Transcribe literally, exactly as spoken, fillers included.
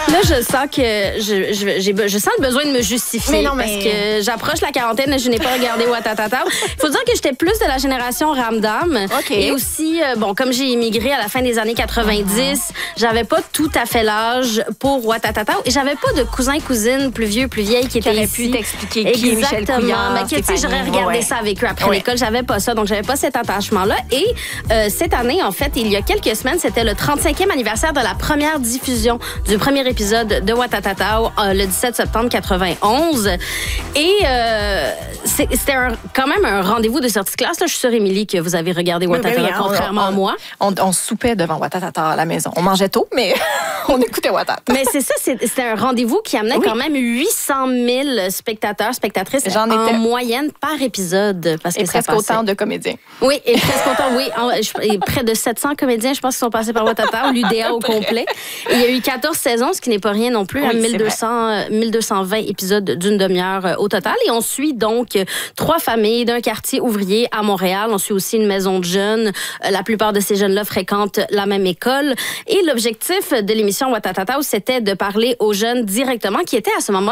Là, je sens que je, je, j'ai, je sens le besoin de me justifier. Mais non, mais... Parce que j'approche la quarantaine et je n'ai pas regardé Ouattatata. Il faut dire que j'étais plus de la génération Ramdam. Okay. Et aussi, euh, bon, comme j'ai immigré à la fin des années quatre-vingt-dix, uh-huh. j'avais pas tout à fait l'âge pour Ouattatata. Et j'avais pas de cousins, cousines plus vieux, plus vieilles qui, qui étaient ici. Pu t'expliquer qui est Michel Couillard. Mais que, tu sais, j'aurais regardé ouais. ça avec eux après ouais. l'école. J'avais pas ça, donc j'avais pas cet attachement-là. Et euh, cette année, en fait, il y a quelques semaines, c'était le trente-cinquième anniversaire de la première diffusion du premier épisode de Ouattatata euh, le dix-sept septembre quatre-vingt-onze. Et euh, c'est, c'était un, quand même un rendez-vous de sortie de classe. Là, je suis sûre, Émilie, que vous avez regardé Ouattatata, oui, oui, contrairement on, on, à moi. On, on soupait devant Ouattatata à la maison. On mangeait tôt, mais on écoutait Ouattatata. Mais c'est ça, c'est, c'était un rendez-vous qui amenait oui. quand même huit cent mille spectateurs, spectatrices J'en en étais... moyenne par épisode. Parce et que presque ça autant de comédiens. Oui, et presque autant, oui. En, et près de sept cents comédiens, je pense, qui sont passés par Ouattatata, l'U D A au complet. Et il y a eu quatorze saisons, ce qui n'est pas rien non plus, oui, mille deux cents, mille deux cent vingt épisodes d'une demi-heure au total. Et on suit donc trois familles d'un quartier ouvrier à Montréal. On suit aussi une maison de jeunes. La plupart de ces jeunes-là fréquentent la même école. Et l'objectif de l'émission Ouattatata, c'était de parler aux jeunes directement, qui étaient à ce moment